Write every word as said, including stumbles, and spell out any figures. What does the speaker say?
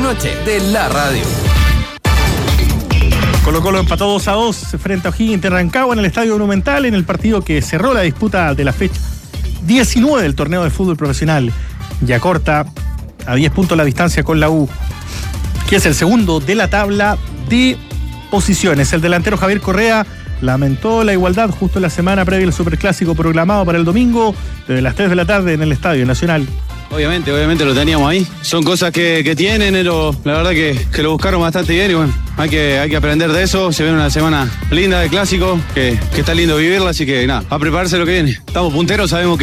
noche de la radio. Colo-Colo empató dos a dos frente a O'Higgins de Rancagua en el Estadio Monumental, en el partido que cerró la disputa de la fecha diecinueve del torneo de fútbol profesional. Ya corta a diez puntos la distancia con la U, que es el segundo de la tabla de posiciones. El delantero Javier Correa lamentó la igualdad justo en la semana previa al Superclásico programado para el domingo desde las tres de la tarde en el Estadio Nacional. Obviamente, obviamente lo teníamos ahí. Son cosas que, que tienen, pero la verdad que, que lo buscaron bastante bien y bueno, hay que, hay que aprender de eso. Se viene una semana linda de clásico, que, que está lindo vivirla, así que nada, a prepararse lo que viene. Estamos punteros, sabemos que